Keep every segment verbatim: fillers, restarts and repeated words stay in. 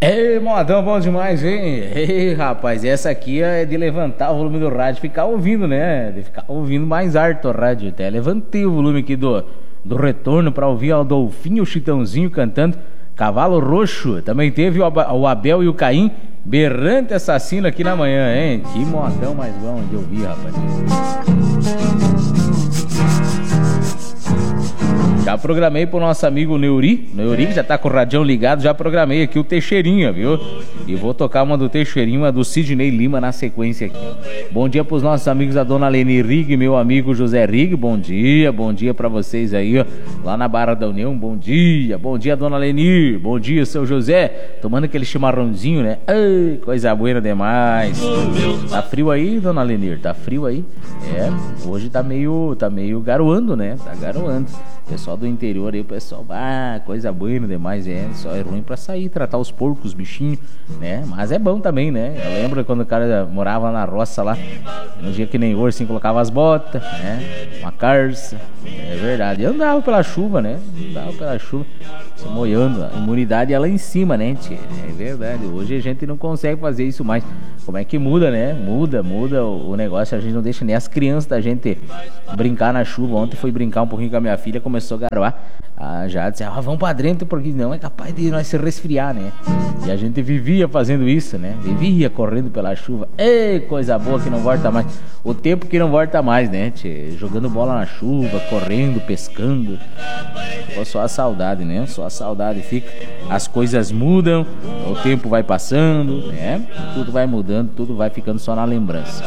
Ei, modão bom demais, hein? Ei, rapaz, essa aqui é de levantar o volume do rádio e ficar ouvindo, né? De ficar ouvindo mais alto o rádio. Até levantei o volume aqui do, do retorno pra ouvir o Adolfinho e o Chitãozinho cantando Cavalo Roxo. Também teve o, o Abel e o Caim, Berrante Assassino aqui na manhã, hein? Que modão mais bom de ouvir, rapaz. Já programei pro nosso amigo Neuri, Neuri que já tá com o radião ligado, já programei aqui o Teixeirinha, viu? E vou tocar uma do Teixeirinha, uma do Sidney Lima na sequência aqui. Bom dia pros nossos amigos da Dona Leni Rig, meu amigo José Rig, bom dia, bom dia pra vocês aí, ó, lá na Barra da União, bom dia, bom dia Dona Leni, bom dia seu José, tomando aquele chimarrãozinho, né? Ai, coisa boa demais. Tá frio aí, Dona Lenir, tá frio aí? É, hoje tá meio, tá meio garoando, né? Tá garoando. Pessoal do interior aí, o pessoal, ah, coisa boa demais, é, só é ruim pra sair, tratar os porcos, os bichinhos, né, mas é bom também, né, eu lembro quando o cara morava na roça lá, no dia que nem hoje, assim, colocava as botas, né, uma carça, é verdade, eu andava pela chuva, né, andava pela chuva, se molhando, a imunidade é lá em cima, né, tia? É verdade, hoje a gente não consegue fazer isso mais, como é que muda, né, muda, muda o, o negócio, a gente não deixa nem as crianças da gente brincar na chuva. Ontem fui brincar um pouquinho com a minha filha, começou a garoar, ah, já disse, ah, vamos pra dentro, porque não é capaz de nós se resfriar, né, e a gente vivia fazendo isso, né, vivia correndo pela chuva, ei, coisa boa que não volta mais, o tempo que não volta mais, né, tia? Jogando bola na chuva, correndo, pescando, pô, só a saudade, né, só a saudade fica, as coisas mudam, o tempo vai passando, né, tudo vai mudando, tudo vai ficando só na lembrança.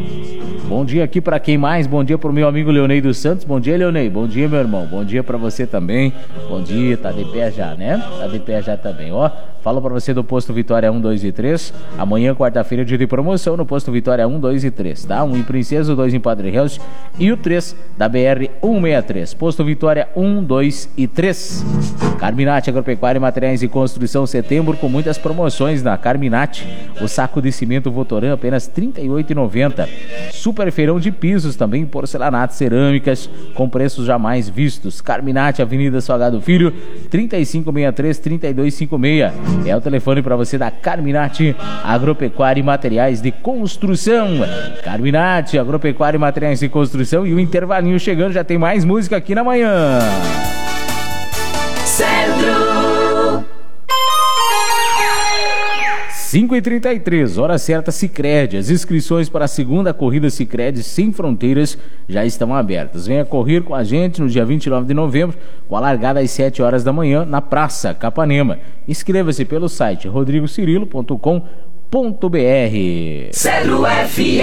Bom dia aqui pra quem mais, bom dia pro meu amigo Leonei dos Santos, bom dia Leonei, bom dia meu irmão, bom dia pra você também, bom dia, tá de pé já, né, tá de pé já também, ó, falo pra você do Posto Vitória um, dois e três, amanhã quarta-feira dia de promoção no Posto Vitória um, dois e três, tá, um em Princesa, dois em Padre Reus e o três da B R cento e sessenta e três, Posto Vitória um, dois e três. Carminati Agropecuária e Materiais de Construção, setembro com muitas promoções na Carminati, o saco de cimento Votoran apenas trinta e oito reais e noventa centavos, super feirão de pisos também, porcelanato, cerâmicas com preços jamais vistos. Carminati, Avenida Salgado Filho, trinta e cinco sessenta e três, trinta e dois cinquenta e seis, é o telefone para você da Carminati Agropecuária e Materiais de Construção. Carminati Agropecuária e Materiais de Construção, e o intervalinho chegando, já tem mais música aqui na manhã. Centro cinco e trinta e três, hora certa Sicredi. As inscrições para a segunda corrida Sicredi Sem Fronteiras já estão abertas. Venha correr com a gente no dia vinte e nove de novembro, com a largada às sete horas da manhã na Praça Capanema. Inscreva-se pelo site rodrigo cirilo ponto com ponto br. Zero F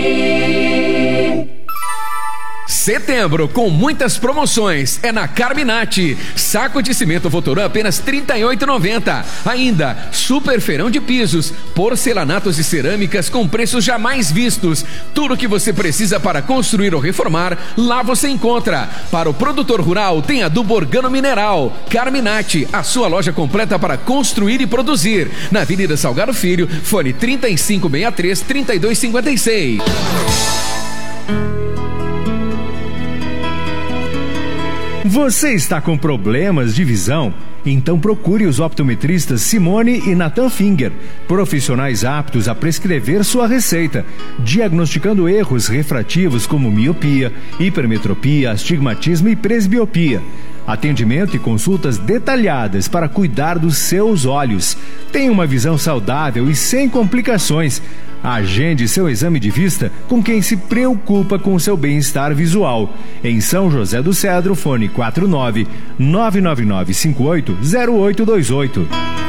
M. Setembro com muitas promoções é na Carminati. Saco de cimento Votoran apenas trinta e oito reais e noventa centavos. Ainda super feirão de pisos, porcelanatos e cerâmicas com preços jamais vistos. Tudo que você precisa para construir ou reformar, lá você encontra. Para o produtor rural tem adubo organo mineral. Carminati, a sua loja completa para construir e produzir. Na Avenida Salgado Filho, fone trinta e cinco sessenta e três, trinta e dois cinquenta e seis. Você está com problemas de visão? Então procure os optometristas Simone e Nathan Finger, profissionais aptos a prescrever sua receita, diagnosticando erros refrativos como miopia, hipermetropia, astigmatismo e presbiopia. Atendimento e consultas detalhadas para cuidar dos seus olhos. Tenha uma visão saudável e sem complicações. Agende seu exame de vista com quem se preocupa com seu bem-estar visual. Em São José do Cedro, fone quatro nove nove nove nove cinco oito zero oito dois oito.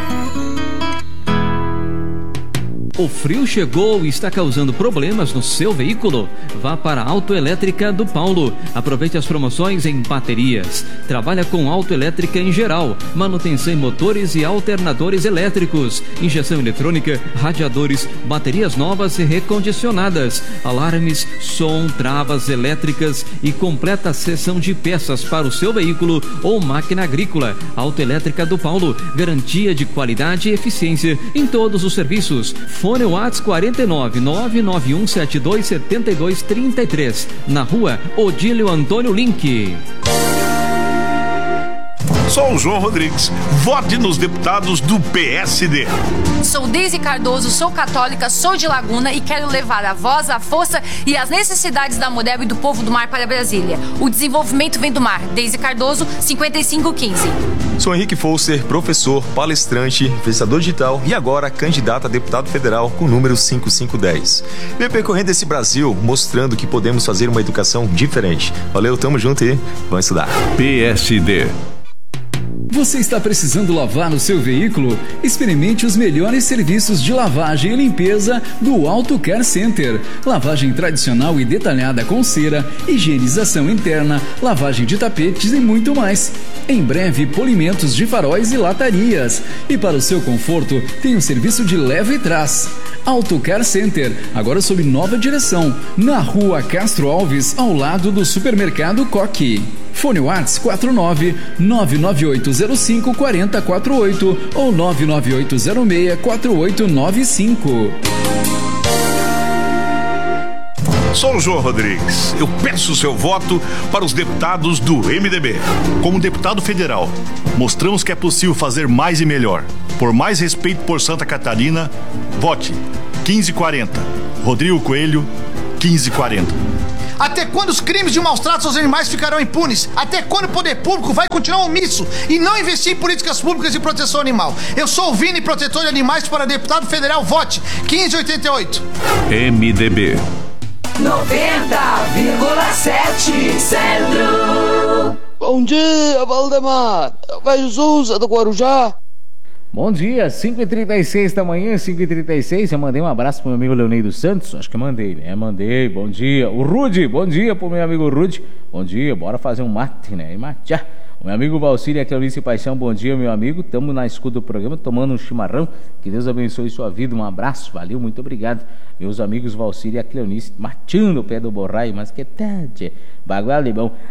O frio chegou e está causando problemas no seu veículo? Vá para a Autoelétrica do Paulo. Aproveite as promoções em baterias. Trabalha com autoelétrica em geral, manutenção em motores e alternadores elétricos, injeção eletrônica, radiadores, baterias novas e recondicionadas, alarmes, som, travas elétricas e completa seção de peças para o seu veículo ou máquina agrícola. Autoelétrica do Paulo, garantia de qualidade e eficiência em todos os serviços. Fone WhatsApp quarenta e nove, nove nove um sete dois sete dois três três, na rua Odílio Antônio Link. Sou o João Rodrigues. Vote nos deputados do P S D. Sou Deise Cardoso, sou católica, sou de Laguna e quero levar a voz, a força e as necessidades da mulher e do povo do mar para Brasília. O desenvolvimento vem do mar. Deise Cardoso, cinquenta e cinco quinze. Sou Henrique Fousser, professor, palestrante, influenciador digital e agora candidato a deputado federal com o número cinco cinco um zero. Venho percorrendo esse Brasil mostrando que podemos fazer uma educação diferente. Valeu, tamo junto e vamos estudar. P S D. Você está precisando lavar o seu veículo? Experimente os melhores serviços de lavagem e limpeza do Auto Care Center. Lavagem tradicional e detalhada com cera, higienização interna, lavagem de tapetes e muito mais. Em breve, polimentos de faróis e latarias. E para o seu conforto, tem o serviço de leva e trás. Auto Care Center, agora sob nova direção, na rua Castro Alves, ao lado do supermercado Coque. Fone WhatsApp quatro nove nove nove oito zero cinco quatro zero quatro oito ou nove nove oito zero seis quatro oito nove cinco. Sou o João Rodrigues. Eu peço seu voto para os deputados do M D B. Como deputado federal, mostramos que é possível fazer mais e melhor. Por mais respeito por Santa Catarina, vote quinze quarenta. Rodrigo Coelho, quinze quarenta. Até quando os crimes de maus tratos aos animais ficarão impunes? Até quando o poder público vai continuar omisso e não investir em políticas públicas de proteção animal? Eu sou o Vini, protetor de animais, para deputado federal, vote quinze oitenta e oito. M D B. noventa vírgula sete Centro. Bom dia, Valdemar. Vai Souza do Guarujá. Bom dia, cinco e trinta e seis da manhã, cinco e trinta e seis. Eu mandei um abraço pro meu amigo Leonei Santos. Acho que mandei, né? Mandei, bom dia. O Rude, bom dia pro meu amigo Rude. Bom dia, bora fazer um mate, né? E mate. O meu amigo Valcírio, Cleonice Paixão, bom dia, meu amigo. Estamos na escuta do programa, tomando um chimarrão. Que Deus abençoe sua vida. Um abraço, valeu, muito obrigado. Meus amigos Valcírio e Cleonice, matando o pé do borraio, mas que tade. Bagulho de bom.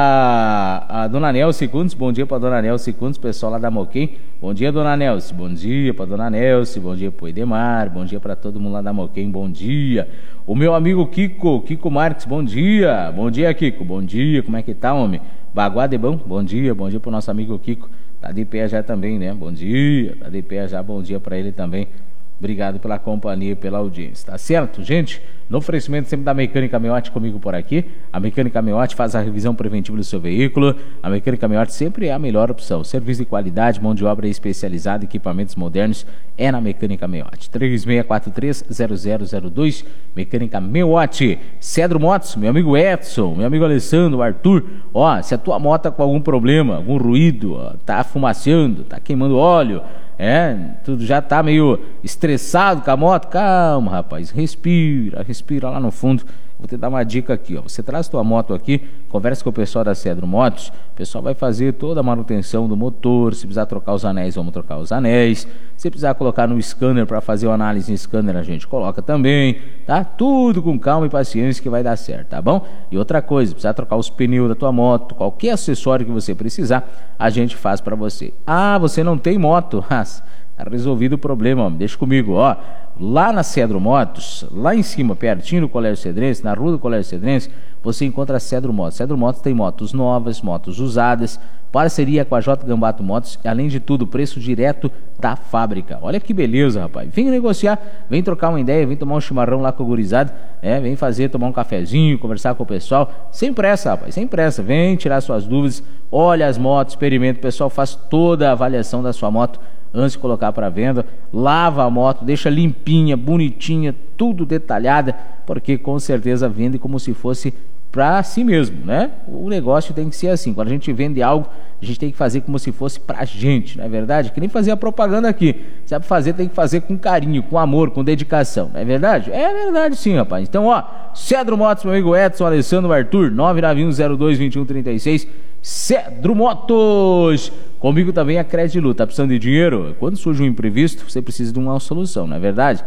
A, a dona Nelce Cundes, bom dia pra dona Nelce Cundes, pessoal lá da Moquém. Bom dia, dona Nelce. Bom dia pra dona Nelce. Bom dia pro Edemar. Bom dia pra todo mundo lá da Moquém. Bom dia. O meu amigo Kiko, Kiko Marques, bom dia. Bom dia, Kiko. Bom dia. Como é que tá, homem? Baguá de bom? Bom dia. Bom dia pro nosso amigo Kiko. Tá de pé já também, né? Bom dia. Tá de pé já. Bom dia pra ele também. Obrigado pela companhia e pela audiência, tá certo, gente? No oferecimento sempre da Mecânica Meotti comigo por aqui. A Mecânica Meotti faz a revisão preventiva do seu veículo. A Mecânica Meotti sempre é a melhor opção. Serviço de qualidade, mão de obra especializada, equipamentos modernos é na Mecânica Meotti. três seis quatro três zero zero zero dois, Mecânica Meotti. Cedro Motos, meu amigo Edson, meu amigo Alessandro, Arthur. Ó, se a tua moto tá com algum problema, algum ruído, ó, tá fumaciando, tá queimando óleo, é, tudo já tá meio estressado com a moto, calma, rapaz, respira, respira lá no fundo. Vou te dar uma dica aqui, ó. Você traz tua moto aqui, conversa com o pessoal da Cedro Motos, o pessoal vai fazer toda a manutenção do motor. Se precisar trocar os anéis, vamos trocar os anéis. Se precisar colocar no scanner para fazer uma análise em scanner, a gente coloca também, tá? Tudo com calma e paciência que vai dar certo, tá bom? E outra coisa, precisar trocar os pneus da tua moto, qualquer acessório que você precisar, a gente faz para você. Ah, você não tem moto? Tá resolvido o problema, ó. Deixa comigo, ó. Lá na Cedro Motos, lá em cima, pertinho do Colégio Cedrense, na rua do Colégio Cedrense, você encontra a Cedro Motos. Cedro Motos tem motos novas, motos usadas, parceria com a J Gambato Motos, e além de tudo, preço direto da fábrica. Olha que beleza, rapaz. Vem negociar, vem trocar uma ideia, vem tomar um chimarrão lá com a gurizada, né? Vem fazer, tomar um cafezinho, conversar com o pessoal. Sem pressa, rapaz, sem pressa. Vem tirar suas dúvidas, olha as motos, experimenta. O pessoal faz toda a avaliação da sua moto antes de colocar para venda, lava a moto, deixa limpinha, bonitinha, tudo detalhada, porque com certeza vende como se fosse para si mesmo, né? O negócio tem que ser assim. Quando a gente vende algo, a gente tem que fazer como se fosse pra gente, não é verdade? Que nem fazer a propaganda aqui. Se é pra fazer, tem que fazer com carinho, com amor, com dedicação, não é verdade? É verdade sim, rapaz. Então, ó, Cedro Motos, meu amigo Edson, Alessandro, Arthur, nove nove um zero dois dois um três seis, Cedro Motos. Comigo também a Credilu. Tá precisando de dinheiro? Quando surge um imprevisto, você precisa de uma solução, não é verdade?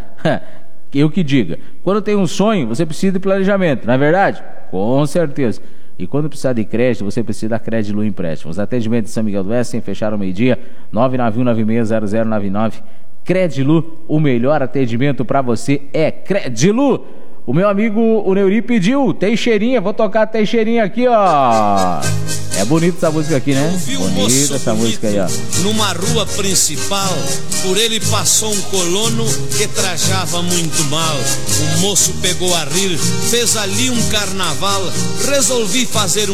Eu que diga. Quando tem um sonho, você precisa de planejamento, não é verdade? Com certeza. E quando precisar de crédito, você precisa da Credilu Empréstimos. Atendimento de São Miguel do Oeste, sem fechar ao meio-dia, nove nove um nove seis zero zero nove nove. Credilu, o melhor atendimento para você é Credilu. O meu amigo, o Neuri, pediu Teixeirinha. Vou tocar Teixeirinha aqui, ó. É bonita essa música aqui, né? Bonita essa música aí, ó. Numa rua principal, por ele passou um colono que trajava muito mal. O moço pegou a rir, fez ali um carnaval, resolvi fazer um